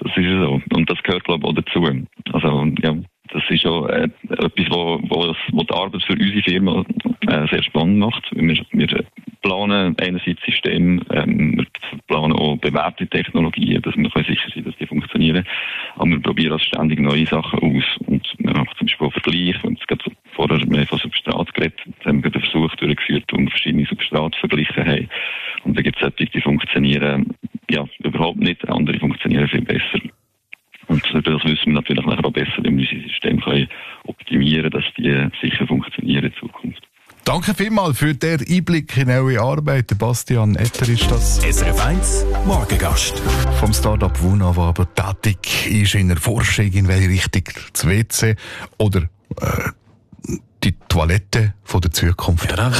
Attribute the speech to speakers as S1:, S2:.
S1: das ist so. Und das gehört, glaube ich, auch dazu. Also, ja, das ist auch etwas, wo die Arbeit für unsere Firma sehr spannend macht. Wir planen einerseits Systeme, wir planen auch bewährte Technologien, dass wir sicher sein können, dass die funktionieren. Aber wir probieren auch ständig neue Sachen aus. Und wir machen zum Beispiel auch Vergleich. Und vorher haben wir von Substrat geredet. Jetzt haben wir den Versuch durchgeführt, wo wir verschiedene Substrate verglichen haben. Und da gibt es etwas, die funktionieren überhaupt nicht. Andere funktionieren viel besser. Und das wissen wir natürlich auch besser, wenn wir unser System optimieren können, dass die sicher funktionieren in Zukunft.
S2: Danke vielmals für den Einblick in eure Arbeit. Bastian Etter ist das.
S3: SRF 1 Morgengast.
S2: Vom Start-up Wuna, der aber tätig ist in der Forschung, in welche Richtung das WC oder die Toilette von der Zukunft.